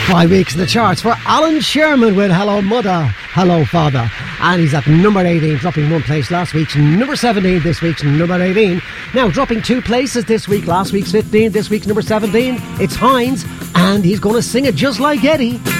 5 weeks in the charts for Alan Sherman with Hello Mother, Hello Father. And he's at number 18, dropping one place last week's number 17, this week's number 18. Now, dropping 2 places this week, last week's 15, this week's number 17. It's Hines, and he's going to sing it just like Eddie.